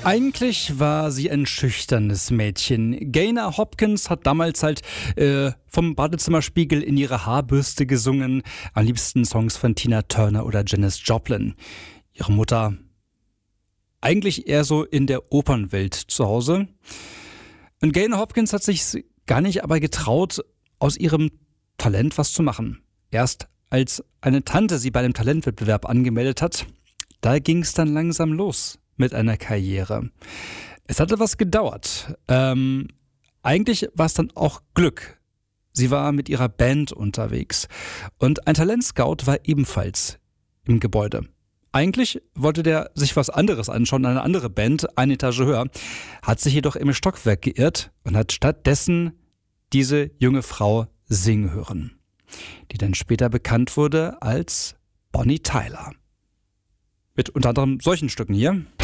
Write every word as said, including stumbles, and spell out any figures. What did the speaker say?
Eigentlich war sie ein schüchternes Mädchen. Gaynor Hopkins hat damals halt äh, vom Badezimmerspiegel in ihre Haarbürste gesungen. Am liebsten Songs von Tina Turner oder Janis Joplin. Ihre Mutter eigentlich eher so in der Opernwelt zu Hause. Und Gaynor Hopkins hat sich gar nicht aber getraut, aus ihrem Talent was zu machen. Erst als eine Tante sie bei einem Talentwettbewerb angemeldet hat, da ging es dann langsam los mit einer Karriere. Es hat etwas gedauert. Ähm, eigentlich war es dann auch Glück. Sie war mit ihrer Band unterwegs. Und ein Talentscout war ebenfalls im Gebäude. Eigentlich wollte der sich was anderes anschauen, eine andere Band, eine Etage höher, hat sich jedoch im Stockwerk geirrt und hat stattdessen diese junge Frau singen hören, die dann später bekannt wurde als Bonnie Tyler. Mit unter anderem solchen Stücken hier.